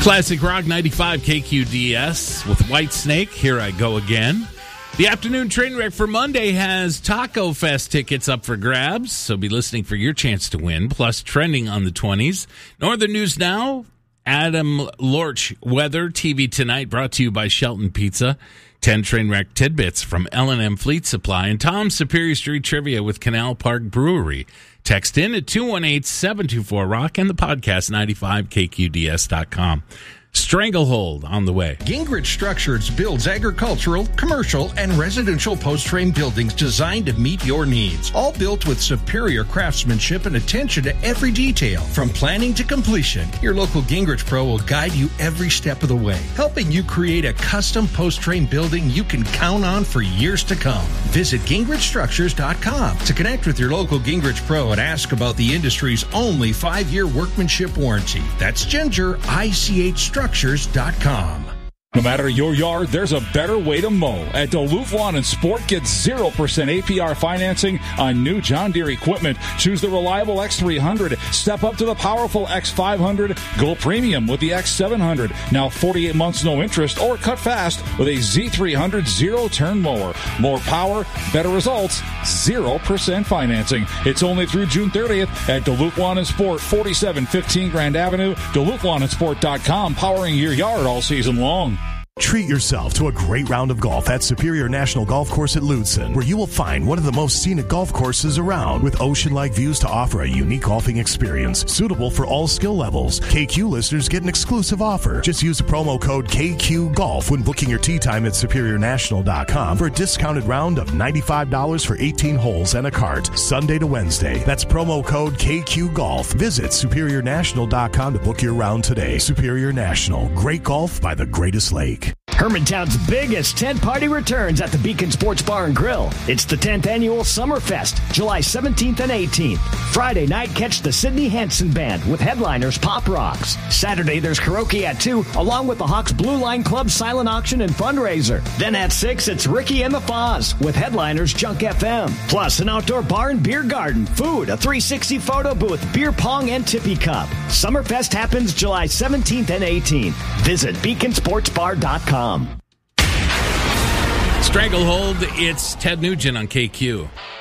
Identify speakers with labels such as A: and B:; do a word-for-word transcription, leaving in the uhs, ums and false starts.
A: Classic Rock ninety-five K Q D S with Whitesnake. Here I go again. The afternoon train wreck for Monday has Taco Fest tickets up for grabs, so be listening for your chance to win. Plus, trending on the twenties. Northern News Now, Adam Lorch Weather T V Tonight, brought to you by Shelton Pizza. ten train wreck tidbits from L and M Fleet Supply. And Tom's Superior Street Trivia with Canal Park Brewery. Text in at two one eight, seven two four, rock and the podcast ninety-five K Q D S dot com. Stranglehold on the way.
B: Gingrich Structures builds agricultural, commercial, and residential post-frame buildings designed to meet your needs. All built with superior craftsmanship and attention to every detail. From planning to completion, your local Gingrich Pro will guide you every step of the way, helping you create a custom post-frame building you can count on for years to come. Visit Gingrich Structures dot com to connect with your local Gingrich Pro and ask about the industry's only five-year workmanship warranty. That's Ginger, I C H Structures dot com.
C: No matter your yard, there's a better way to mow. At Duluth Lawn and Sport, get zero percent A P R financing on new John Deere equipment. Choose the reliable X three hundred. Step up to the powerful X five hundred. Go premium with the X seven hundred. Now forty-eight months no interest, or cut fast with a Z three hundred zero-turn mower. More power, better results, zero percent financing. It's only through June thirtieth at Duluth Lawn and Sport, forty-seven fifteen Grand Avenue, Duluth Lawn and Sport dot com, powering your yard all season long.
D: Treat yourself to a great round of golf at Superior National Golf Course at Lutsen, where you will find one of the most scenic golf courses around, with ocean-like views to offer a unique golfing experience suitable for all skill levels. K Q listeners get an exclusive offer. Just use the promo code K Q Golf when booking your tee time at Superior National dot com for a discounted round of ninety-five dollars for eighteen holes and a cart, Sunday to Wednesday. That's promo code K Q Golf. Visit Superior National dot com to book your round today. Superior National, great golf by the greatest lake.
E: Hermantown's biggest tent party returns at the Beacon Sports Bar and Grill. It's the tenth Annual Summerfest, July seventeenth and eighteenth. Friday night, catch the Sidney Hansen Band with headliners Pop Rocks. Saturday, there's karaoke at two, along with the Hawks Blue Line Club silent auction and fundraiser. Then at six, it's Ricky and the Foz with headliners Junk F M. Plus, an outdoor bar and beer garden, food, a three sixty photo booth, beer pong, and tippy cup. Summerfest happens July seventeenth and eighteenth. Visit Beacon Sports Bar dot com.
A: Stranglehold, it's Ted Nugent on K Q.